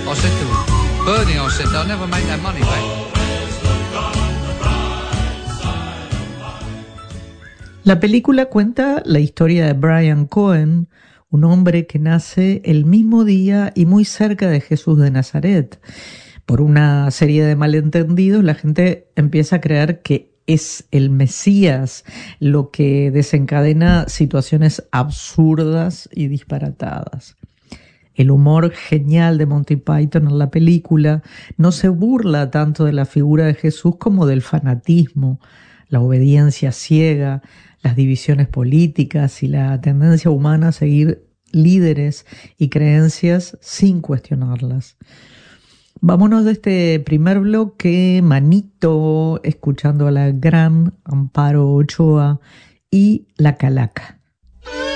I said to Bernie, I said, they'll never make that money back. La película cuenta la historia de Brian Cohen, un hombre que nace el mismo día y muy cerca de Jesús de Nazaret. Por una serie de malentendidos, la gente empieza a creer que es el Mesías, lo que desencadena situaciones absurdas y disparatadas. El humor genial de Monty Python en la película no se burla tanto de la figura de Jesús como del fanatismo, la obediencia ciega, las divisiones políticas y la tendencia humana a seguir líderes y creencias sin cuestionarlas. Vámonos de este primer bloque, manito, escuchando a la gran Amparo Ochoa y La Calaca.